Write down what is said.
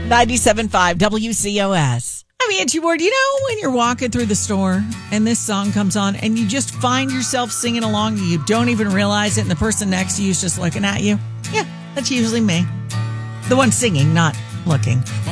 97.5 WCOS. I'm Angie Ward. You know, when you're walking through the store and this song comes on and you just find yourself singing along and you don't even realize it and the person next to you is just looking at you? Yeah, that's usually me. The one singing, not looking.